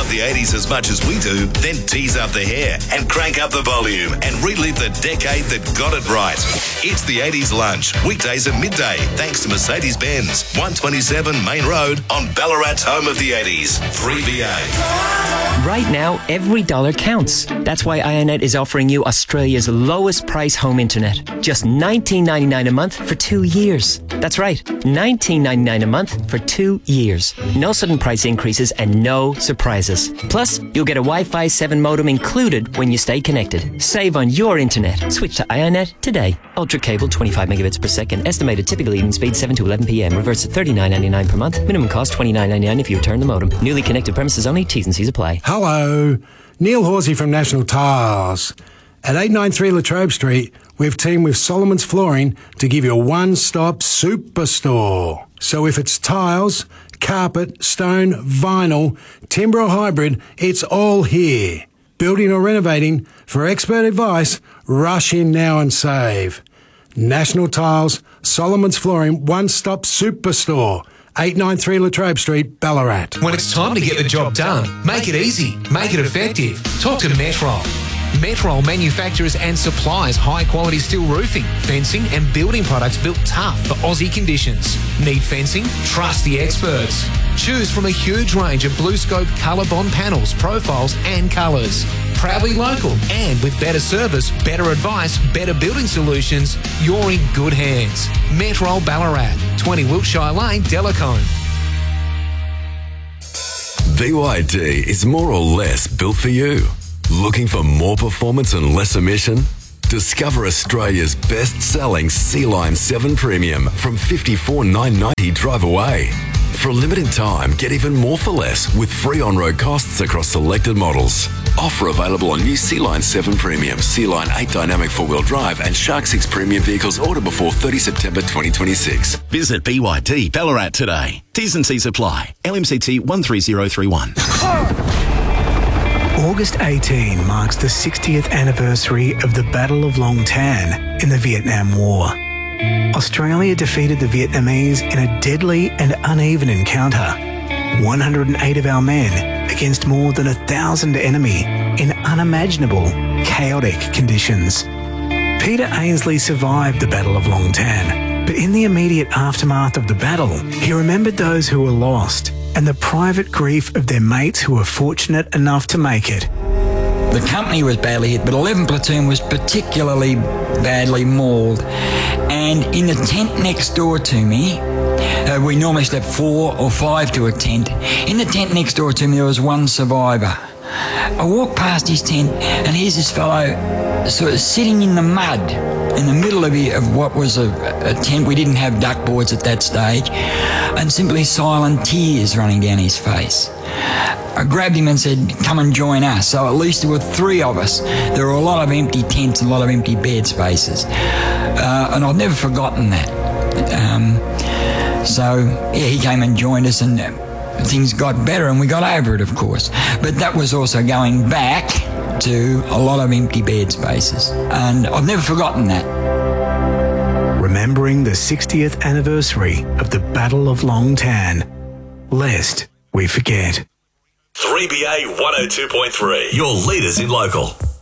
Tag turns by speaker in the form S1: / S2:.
S1: the 80s as much as we do? Then tease up the hair and crank up the volume and relive the decade that got it right. It's the 80s Lunch, weekdays at midday, thanks to Mercedes-Benz, 127 Main Road on Ballarat's home of the 80s, 3BA.
S2: Right now, every dollar counts. That's why IONET is offering you Australia's lowest price home internet. Just $19.99 a month for 2 years. That's right, $19.99 a month for 2 years. No sudden price increases and no surprises. Plus, you'll get a Wi-Fi 7 modem included when you stay connected. Save on your internet. Switch to IONET today. Ultra cable, 25 megabits per second. Estimated typical evening speed 7 to 11 p.m. Reverse at $39.99 per month. Minimum cost $29.99 if you return the modem. Newly connected premises only. T's and C's apply.
S3: Hello, Neil Horsey from National Tiles. At 893 Latrobe Street, we've teamed with Solomon's Flooring to give you a one-stop superstore. So if it's tiles, carpet, stone, vinyl, timber or hybrid, it's all here. Building or renovating, for expert advice, rush in now and save. National Tiles, Solomon's Flooring, one-stop superstore. 893 Latrobe Street, Ballarat.
S4: When it's time to get the job done, make it easy, make it effective. Talk to Metrol. Metrol manufactures and supplies high-quality steel roofing, fencing and building products built tough for Aussie conditions. Need fencing? Trust the experts. Choose from a huge range of BlueScope ColourBond panels, profiles and colours. Proudly local and with better service, better advice, better building solutions, you're in good hands. Metrol Ballarat, 20 Wiltshire Lane, Delacombe.
S5: BYD is more or less built for you. Looking for more performance and less emission? Discover Australia's best-selling Sea-Line 7 Premium from $54,990 drive away. For a limited time, get even more for less with free on-road costs across selected models. Offer available on new Sea-Line 7 Premium, Sea-Line 8 Dynamic 4-wheel drive and Shark 6 Premium vehicles order before 30 September 2026.
S6: Visit BYD Ballarat today. T's and C's apply. LMCT 13031.
S7: August 18 marks the 60th anniversary of the Battle of Long Tan in the Vietnam War. Australia defeated the Vietnamese in a deadly and uneven encounter. 108 of our men against more than 1,000 enemy in unimaginable, chaotic conditions. Peter Ainsley survived the Battle of Long Tan, but in the immediate aftermath of the battle, he remembered those who were lost and the private grief of their mates who were fortunate enough to make it.
S8: The company was badly hit, but 11 Platoon was particularly badly mauled. And in the tent next door to me, we normally slept 4 or 5 to a tent. In the tent next door to me, there was one survivor. I walked past his tent, and here's this fellow sort of sitting in the mud in the middle of what was a tent. We didn't have duck boards at that stage, and simply silent tears running down his face. I grabbed him and said, come and join us. So at least there were 3 of us. There were a lot of empty tents and a lot of empty bed spaces. And I've never forgotten that. He came and joined us, and things got better and we got over it, of course. But that was also going back to a lot of empty bed spaces. And I've never forgotten that.
S7: Remembering the 60th anniversary of the Battle of Long Tan, lest we forget.
S1: 3BA 102.3, your leaders in local.